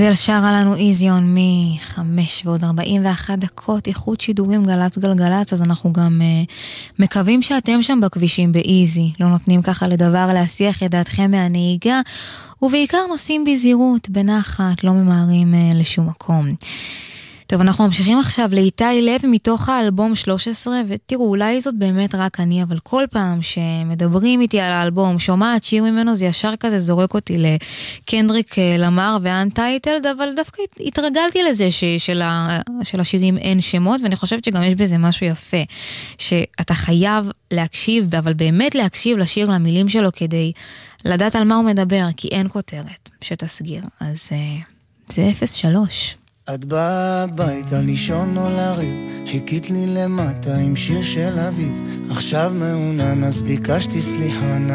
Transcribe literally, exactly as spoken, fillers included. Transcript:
זה שרה לנו איזיון מחמש ועוד ארבעים ואחת דקות, איכות שידורים גלץ גלגלץ, אז אנחנו גם uh, מקווים שאתם שם בכבישים באיזי, לא נותנים ככה לדבר להסיח את דעתכם מהנהיגה, ובעיקר נוסעים בזהירות, בנחת, לא ממהרים uh, לשום מקום. טוב, אנחנו ממשיכים עכשיו לאיתי לוי מתוך האלבום שלוש עשרה, ותראו, אולי זאת באמת רק אני, אבל כל פעם שמדברים איתי על האלבום, שומעת שיר ממנו, זה ישר כזה זורק אותי לקנדריק למר ואנטייטלד, אבל דווקא התרגלתי לזה ש, של, ה, של השירים אין שמות, ואני חושבת שגם יש בזה משהו יפה, שאתה חייב להקשיב, אבל באמת להקשיב לשיר למילים שלו, כדי לדעת על מה הוא מדבר, כי אין כותרת שתסגיר. אז זה אפס שלוש. את באה הביתה לישון או לריב, חיכית לי למטה עם שיר של אביב, עכשיו מעונן אז ביקשתי סליחה.